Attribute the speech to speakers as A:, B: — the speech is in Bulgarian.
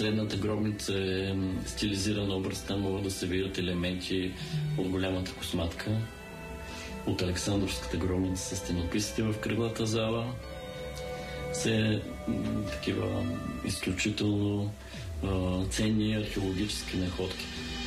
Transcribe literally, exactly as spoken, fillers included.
A: средната гробница е стилизиран образ. Там могат да се видят елементи от голямата косматка, от Александровската гробница с стенописите в кръглата зала. Все такива изключително а, ценни археологически находки.